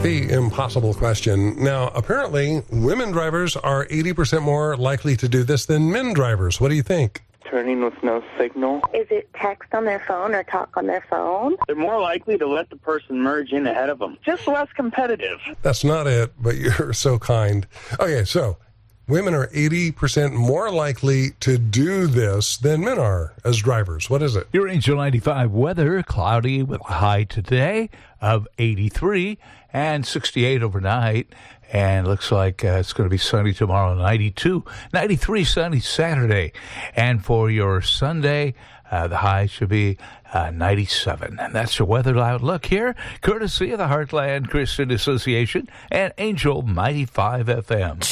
The impossible question. Now, apparently, women drivers are 80% more likely to do this than men drivers. What do you think? Turning with no signal. Is it text on their phone or talk on their phone? They're more likely to let the person merge in ahead of them. Just less competitive. That's not it, but you're so kind. Okay, so women are 80% more likely to do this than men are as drivers. What is it? Your Angel 95 weather, cloudy with a high today of 83 and 68 overnight. And looks like it's going to be sunny tomorrow, 92, 93 sunny Saturday. And for your Sunday, the high should be 97. And that's your weather outlook here, courtesy of the Heartland Christian Association and Angel 95 FM.